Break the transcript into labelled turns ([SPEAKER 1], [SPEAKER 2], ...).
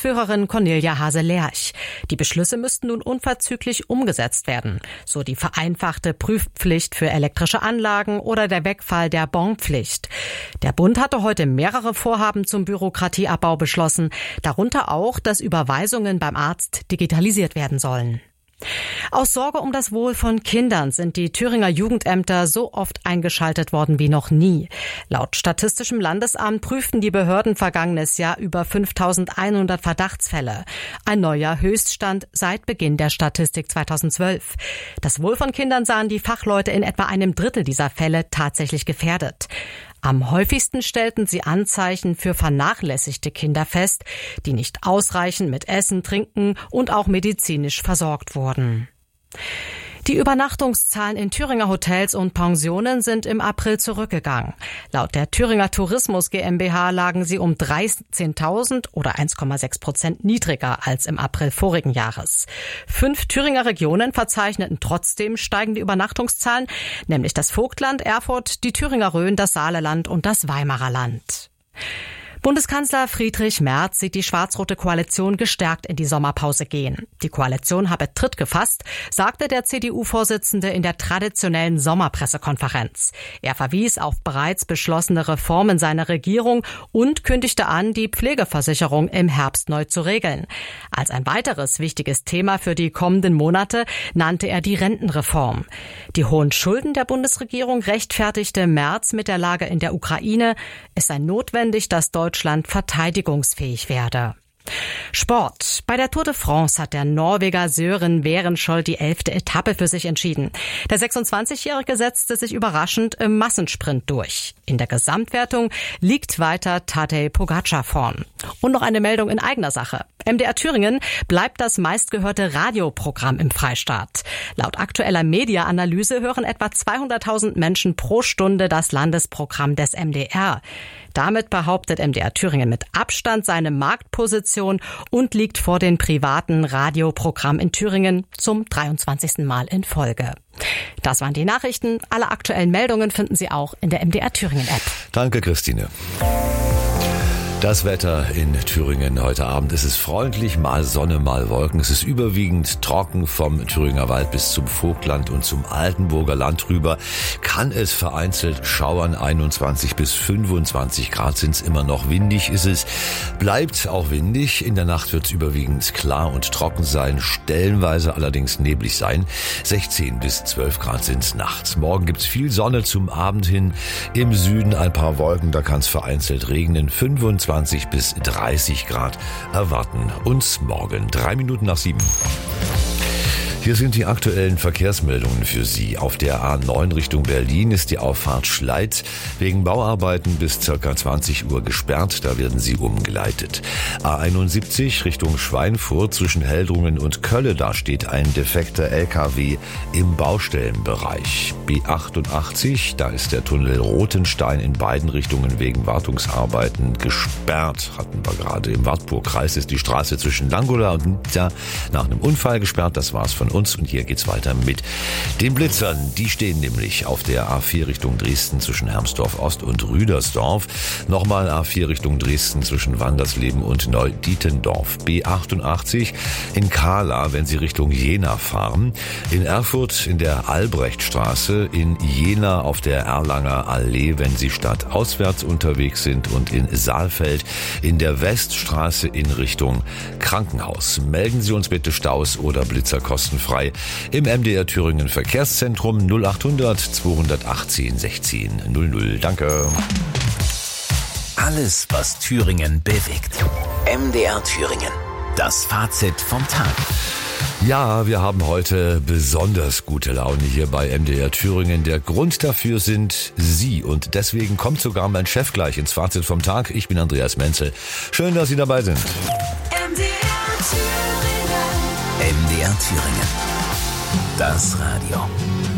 [SPEAKER 1] Geschäftsführerin Cornelia Hase-Lerch. Die Beschlüsse müssten nun unverzüglich umgesetzt werden. So die vereinfachte Prüfpflicht für elektrische Anlagen oder der Wegfall der Bonpflicht. Der Bund hatte heute mehrere Vorhaben zum Bürokratieabbau beschlossen, darunter auch, dass Überweisungen beim Arzt digitalisiert werden sollen. Aus Sorge um das Wohl von Kindern sind die Thüringer Jugendämter so oft eingeschaltet worden wie noch nie. Laut Statistischem Landesamt prüften die Behörden vergangenes Jahr über 5.100 Verdachtsfälle. Ein neuer Höchststand seit Beginn der Statistik 2012. Das Wohl von Kindern sahen die Fachleute in etwa einem Drittel dieser Fälle tatsächlich gefährdet. Am häufigsten stellten sie Anzeichen für vernachlässigte Kinder fest, die nicht ausreichend mit Essen, Trinken und auch medizinisch versorgt wurden. Die Übernachtungszahlen in Thüringer Hotels und Pensionen sind im April zurückgegangen. Laut der Thüringer Tourismus GmbH lagen sie um 13.000 oder 1,6% niedriger als im April vorigen Jahres. 5 Thüringer Regionen verzeichneten trotzdem steigende Übernachtungszahlen, nämlich das Vogtland, Erfurt, die Thüringer Rhön, das Saarland und das Weimarer Land. Bundeskanzler Friedrich Merz sieht die schwarz-rote Koalition gestärkt in die Sommerpause gehen. Die Koalition habe Tritt gefasst, sagte der CDU-Vorsitzende in der traditionellen Sommerpressekonferenz. Er verwies auf bereits beschlossene Reformen seiner Regierung und kündigte an, die Pflegeversicherung im Herbst neu zu regeln. Als ein weiteres wichtiges Thema für die kommenden Monate nannte er die Rentenreform. Die hohen Schulden der Bundesregierung rechtfertigte Merz mit der Lage in der Ukraine. Es sei notwendig, dass Deutschland verteidigungsfähig werde. Sport. Bei der Tour de France hat der Norweger Søren Werenskiold die 11. Etappe für sich entschieden. Der 26-Jährige setzte sich überraschend im Massensprint durch. In der Gesamtwertung liegt weiter Tadej Pogačar vorn. Und noch eine Meldung in eigener Sache. MDR Thüringen bleibt das meistgehörte Radioprogramm im Freistaat. Laut aktueller Media-Analyse hören etwa 200.000 Menschen pro Stunde das Landesprogramm des MDR. Damit behauptet MDR Thüringen mit Abstand seine Marktposition und liegt vor dem privaten Radioprogramm in Thüringen zum 23. Mal in Folge. Das waren die Nachrichten. Alle aktuellen Meldungen finden Sie auch in der MDR Thüringen App.
[SPEAKER 2] Danke, Christine. Das Wetter in Thüringen heute Abend. Es ist freundlich, mal Sonne, mal Wolken. Es ist überwiegend trocken vom Thüringer Wald bis zum Vogtland und zum Altenburger Land rüber. Kann es vereinzelt schauern, 21 bis 25 Grad sind es immer noch. Windig ist es, bleibt auch windig. In der Nacht wird es überwiegend klar und trocken sein, stellenweise allerdings neblig sein. 16 bis 12 Grad sind es nachts. Morgen gibt es viel Sonne zum Abend hin. Im Süden ein paar Wolken, da kann es vereinzelt regnen. 25 bis 30 Grad erwarten uns morgen. 3 Minuten nach 7. Hier sind die aktuellen Verkehrsmeldungen für Sie. Auf der A9 Richtung Berlin ist die Auffahrt Schleid wegen Bauarbeiten bis ca. 20 Uhr gesperrt. Da werden Sie umgeleitet. A71 Richtung Schweinfurt zwischen Heldrungen und Kölle. Da steht ein defekter LKW im Baustellenbereich. B88, da ist der Tunnel Rothenstein in beiden Richtungen wegen Wartungsarbeiten gesperrt. Hatten wir gerade im Wartburgkreis ist die Straße zwischen Langola und Nizza nach einem Unfall gesperrt. Das war's von uns und hier geht's weiter mit den Blitzern. Die stehen nämlich auf der A4 Richtung Dresden zwischen Hermsdorf Ost und Rüdersdorf. Nochmal A4 Richtung Dresden zwischen Wandersleben und Neudietendorf. B88 in Kahla, wenn Sie Richtung Jena fahren. In Erfurt in der Albrechtstraße. In Jena auf der Erlanger Allee, wenn Sie stadtauswärts unterwegs sind. Und in Saalfeld in der Weststraße in Richtung Krankenhaus. Melden Sie uns bitte Staus oder Blitzer kostenfrei im MDR Thüringen Verkehrszentrum 0800 218 16 00. Danke.
[SPEAKER 3] Alles, was Thüringen bewegt. MDR Thüringen. Das Fazit vom Tag.
[SPEAKER 2] Ja, wir haben heute besonders gute Laune hier bei MDR Thüringen. Der Grund dafür sind Sie und deswegen kommt sogar mein Chef gleich ins Fazit vom Tag. Ich bin Andreas Menzel. Schön, dass Sie dabei sind.
[SPEAKER 3] MDR Thüringen. Das Radio.